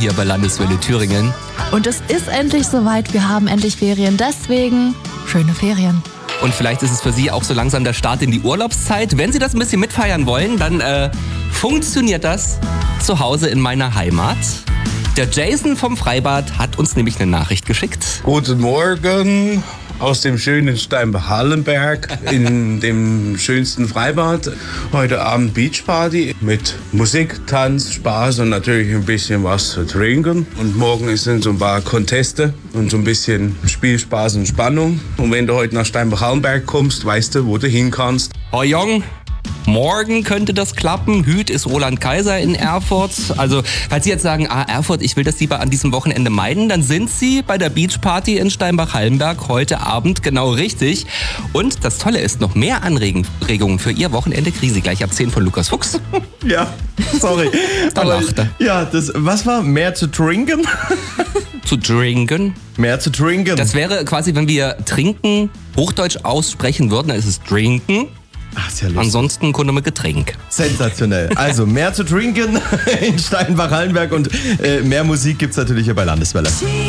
hier bei Landeswelle Thüringen. Und es ist endlich soweit, wir haben endlich Ferien, deswegen schöne Ferien. Und vielleicht ist es für Sie auch so langsam der Start in die Urlaubszeit. Wenn Sie das ein bisschen mitfeiern wollen, dann funktioniert das zu Hause in meiner Heimat. Der Jason vom Freibad hat uns nämlich eine Nachricht geschickt. Guten Morgen aus dem schönen Steinbach-Hallenberg in dem schönsten Freibad. Heute Abend Beachparty mit Musik, Tanz, Spaß und natürlich ein bisschen was zu trinken. Und morgen sind so ein paar Conteste und so ein bisschen Spielspaß und Spannung. Und wenn du heute nach Steinbach-Hallenberg kommst, weißt du, wo du hin kannst. Hoi Jong, morgen könnte das klappen. Hüt ist Roland Kaiser in Erfurt. Also, falls Sie jetzt sagen, Erfurt, ich will das lieber an diesem Wochenende meiden, dann sind Sie bei der Beachparty in Steinbach-Hallenberg heute Abend genau richtig. Und das Tolle ist, noch mehr Anregungen für Ihr Wochenende kriegen Sie gleich ab 10 von Lukas Fuchs. Ja, sorry. Da lacht er. Ja, was war? Mehr zu trinken? Zu trinken? Mehr zu trinken. Das wäre quasi, wenn wir trinken Hochdeutsch aussprechen würden, dann ist es trinken. Ach, ist ja lustig. Ansonsten kommt mit Getränk. Sensationell. Also mehr zu trinken in Steinbach-Hallenberg und mehr Musik gibt's natürlich hier bei Landeswelle.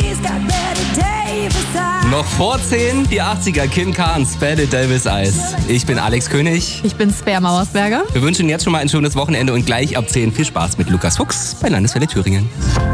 Noch vor 10, die 80er, Kim Carnes, Betty Davis Eyes. Ich bin Alex König. Ich bin Sper Mauersberger. Wir wünschen Ihnen jetzt schon mal ein schönes Wochenende und gleich ab 10 viel Spaß mit Lukas Fuchs bei Landeswelle Thüringen.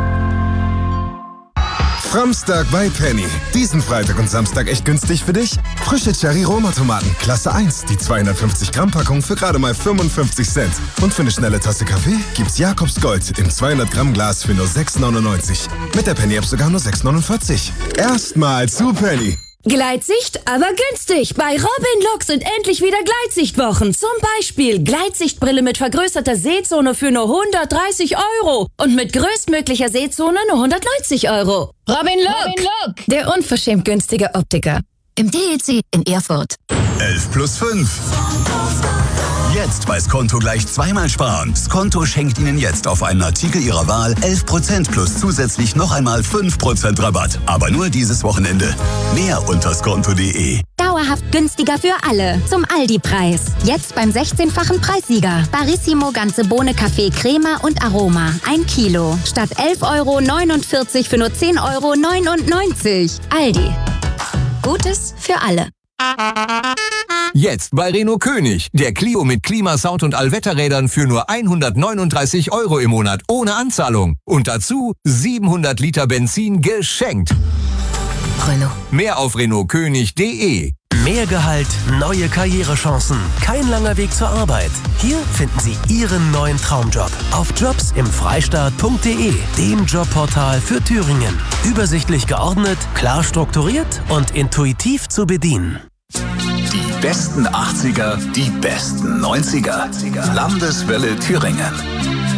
Framstag bei Penny. Diesen Freitag und Samstag echt günstig für dich? Frische Cherry-Roma-Tomaten, Klasse 1, die 250-Gramm-Packung für gerade mal 55 Cent. Und für eine schnelle Tasse Kaffee gibt's Jakobs Gold im 200-Gramm-Glas für nur 6,99. Mit der Penny-App sogar nur 6,49. Erstmal zu Penny. Gleitsicht, aber günstig. Bei Robin Lux sind endlich wieder Gleitsichtwochen. Zum Beispiel Gleitsichtbrille mit vergrößerter Sehzone für nur 130 € und mit größtmöglicher Sehzone nur 190 €. Robin Look, der unverschämt günstige Optiker. Im DEC in Erfurt. 11 plus 5. Jetzt bei Skonto gleich zweimal sparen. Skonto schenkt Ihnen jetzt auf einen Artikel Ihrer Wahl 11% plus zusätzlich noch einmal 5% Rabatt. Aber nur dieses Wochenende. Mehr unter skonto.de. Dauerhaft günstiger für alle. Zum Aldi-Preis. Jetzt beim 16-fachen Preissieger. Barissimo ganze Bohne Kaffee Crema und Aroma. 1 Kilo. Statt 11,49 € für nur 10,99 €. Aldi. Gutes für alle. Jetzt bei Renault König. Der Clio mit Klima, Sound und Allwetterrädern für nur 139 € im Monat ohne Anzahlung. Und dazu 700 Liter Benzin geschenkt. Renault. Mehr auf renaultkönig.de. Mehr Gehalt, neue Karrierechancen. Kein langer Weg zur Arbeit. Hier finden Sie Ihren neuen Traumjob auf jobsimfreistaat.de, dem Jobportal für Thüringen. Übersichtlich geordnet, klar strukturiert und intuitiv zu bedienen. Die besten 80er, die besten 90er. Landeswelle Thüringen.